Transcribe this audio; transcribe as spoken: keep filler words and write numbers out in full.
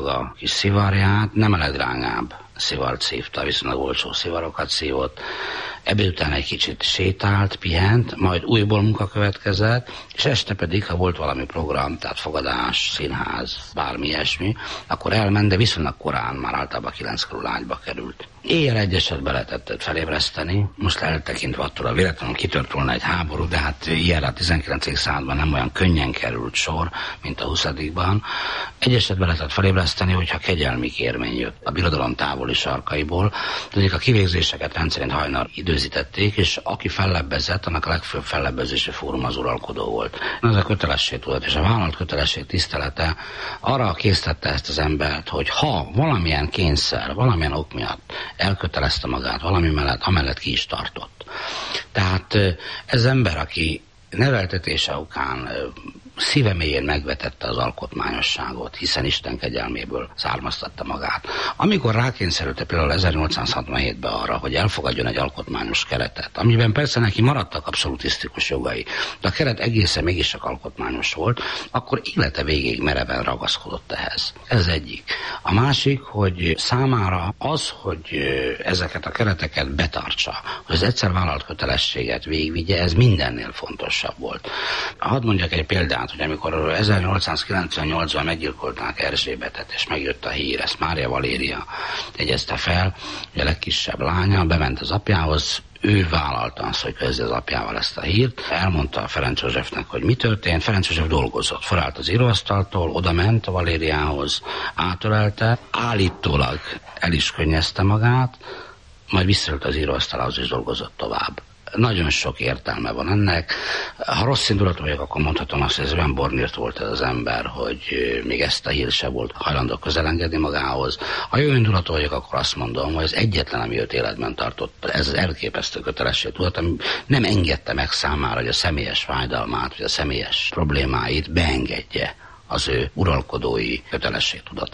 A kis szivarját nem a legdrágább szivart szívta, viszonylag olcsó szivarokat szívott. Ebéd után egy kicsit sétált, pihent, majd újból munka következett, és este pedig, ha volt valami program, tehát fogadás, színház, bármi ilyesmi, akkor elment, de viszonylag korán, már általában kilenc körül ágyba került. Éjjel egy esetben lehetett felébreszteni, most eltekintve attól a véletlenül kitört volna egy háború, de hát ilyenre a tizenkillencedik században nem olyan könnyen került sor, mint a huszadikban. Egy esetben lehetett felébreszteni, hogyha kegyelmi kérmény jött a birodalom távoli sarkaiból. Tudjuk, a kivégzéseket rendszerint hajnal időzítették, és aki fellebbezett, annak a legfőbb fellebbezési fórum az uralkodó volt. Ez a kötelességtudat és a vállalt kötelesség tisztelete arra késztette ezt az embert, hogy ha valamilyen kényszer, valamilyen ok miatt elkötelezte magát valami mellett, amellett ki is tartott. Tehát ez ember, aki neveltetése okán szíve mélyén megvetette az alkotmányosságot, hiszen Isten kegyelméből származtatta magát. Amikor rákényszerülte például ezernyolcszázhatvanhétben arra, hogy elfogadjon egy alkotmányos keretet, amiben persze neki maradtak abszolutisztikus jogai, de a keret egészen mégis csak alkotmányos volt, akkor élete végéig mereven ragaszkodott ehhez. Ez egyik. A másik, hogy számára az, hogy ezeket a kereteket betartsa, hogy az egyszer vállalt kötelességet végigvigye, ez mindennél fontosabb volt. Hadd mondjak egy példát, hogy amikor ezernyolcszázkilencvennyolcban meggyilkolták Erzsébetet, és megjött a hír, ezt Mária Valéria jegyezte fel, hogy a legkisebb lánya bement az apjához, ő vállalta azt, hogy közzi az apjával ezt a hírt, elmondta a Ferenc Józsefnek, hogy mi történt. Ferenc József dolgozott, felállt az íróasztaltól, oda ment a Valériához, átölelte, állítólag el is könnyezte magát, majd visszaült az íróasztalához és dolgozott tovább. Nagyon sok értelme van ennek. Ha rossz indulatú vagyok, akkor mondhatom azt, hogy ez olyan bornírt volt ez az ember, hogy még ezt a hírt se volt hajlandó közelengedni magához. Ha jó indulatú vagyok, akkor azt mondom, hogy ez egyetlen, ami őt életben tartott, ez az elképesztő kötelességtudat, ami nem engedte meg számára, hogy a személyes fájdalmát, vagy a személyes problémáit beengedje az ő uralkodói kötelességtudat.